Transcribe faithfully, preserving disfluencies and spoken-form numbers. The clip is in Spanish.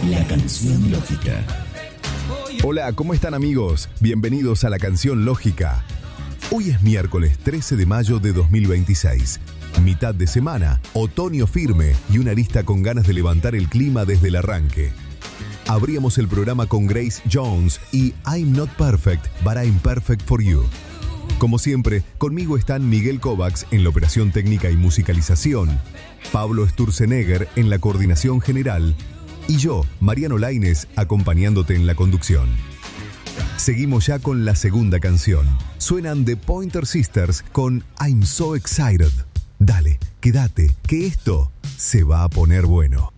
La canción lógica. Hola, ¿cómo están amigos? Bienvenidos a La Canción Lógica. Hoy es miércoles trece de mayo de dos mil veintiséis. Mitad de semana, otoño firme y una lista con ganas de levantar el clima desde el arranque. Abríamos el programa con Grace Jones y I'm Not Perfect, but I'm Perfect for You. Como siempre, conmigo están Miguel Kovacs en la operación técnica y musicalización, Pablo Sturzenegger en la coordinación general y yo, Mariano Lainez, acompañándote en la conducción. Seguimos ya con la segunda canción. Suenan The Pointer Sisters con I'm So Excited. Dale, quédate, que esto se va a poner bueno.